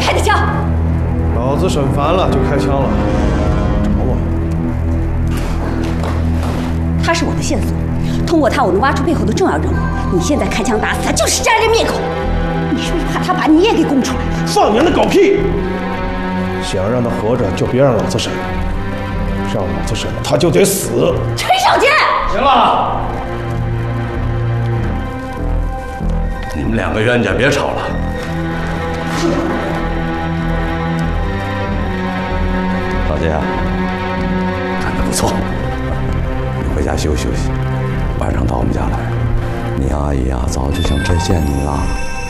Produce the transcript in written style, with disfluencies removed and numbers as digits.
开的枪？ 老子审烦了就开枪了，找我。 他是我的线索，通过他我能挖出背后的重要人物。你现在开枪打死他，就是杀人灭口。你是不是怕他把你也给供出来？ 放你的狗屁！想让他活着，就别让老子审了。让老子审了，他就得死。 陈少杰， 行了。 你们两个冤家别吵了。老杰啊，干得不错，你回家休息休息，晚上到我们家来。你阿姨啊，早就想再见你了。